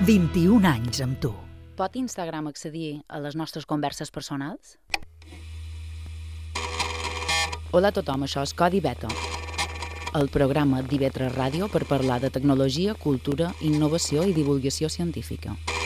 21 anys amb tu. Pot Instagram accedir a les nostres converses personals? Hola a tothom, això és Codi Beta, el programa d'IV3 Ràdio per parlar de tecnologia, cultura, innovació i divulgació científica.